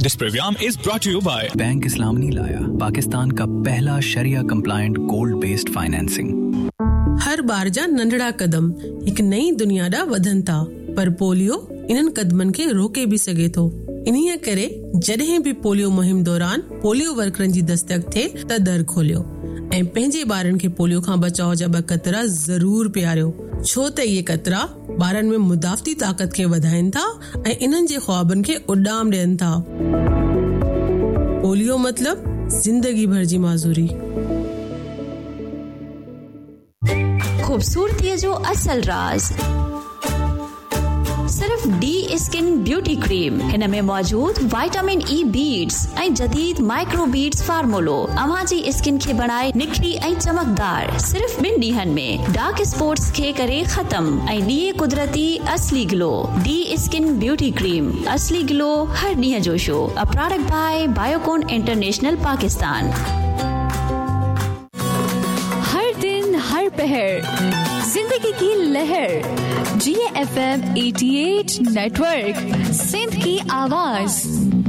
This program is brought to you by bank इस्लाम नहीं लाया, पाकिस्तान का पहला शरिया कंप्लायंट गोल्ड बेस्ड फाइनेंसिंग। हर बार जा नंढड़ा कदम एक नई दुनिया दा वधन था, पर पोलियो इन्हन कदमन के रोके भी सके थो। इन्हीअ करे जॾहिं भी पोलियो मुहिम दौरान पोलियो वर्करन जी दस्तक थे त दर खोलियो ऐं पंहिंजे ॿारनि खे पोलियो खां बचाव जा 2 कतरा ज़रूर पियारियो, छो त इहे कतरा ॿारनि में मुदाफ़ती ताक़त खे वधाइनि था ऐं इन्हनि जे ख्वाबनि खे उॾाम ॾियनि था। पोलियो मतलब जिंदगी भर जी माज़ूरी। खूबसूरती जो असल राज सिर्फ डी स्किन ब्यूटी क्रीम। हिन में मौजूद विटामिन ई बीड्स ऐं जदीद माइक्रो बीड्स फार्मूलो अवां जी स्किन खे बनाए निखरी ऐं चमकदार। सिर्फ 2 ॾींहनि में डार्क स्पॉट्स खे करे खत्म ऐं ॾिए कुदरती असली glow. D skin beauty cream, असली ग्लो हर ॾींहं जो show. A product by Biocon international Pakistan. हर दिन हर पहर जिंदगी की लहर। GFM 88 नेटवर्क, सिंध की आवाज।